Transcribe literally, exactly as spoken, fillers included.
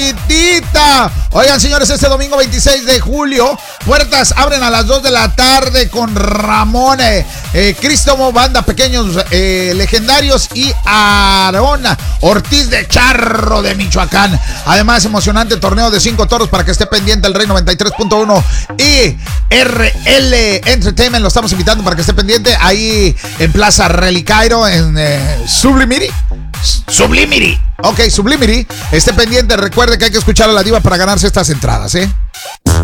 chiquitita. Oigan, señores, este domingo veintiséis de julio, puertas abren a las dos de la tarde con Ramón, eh, eh, Crístomo, Banda Pequeños eh, Legendarios y Arona Ortiz de Charro de Michoacán. Además, emocionante torneo de cinco toros para que esté pendiente el Rey noventa y tres punto uno y R L Entertainment. Lo estamos invitando para que esté pendiente ahí en Plaza Relicairo en eh, Sublimity. Sublimity. Ok, Sublimity. Esté pendiente. Recuerde que hay que escuchar a la diva para ganarse estas entradas, ¿eh?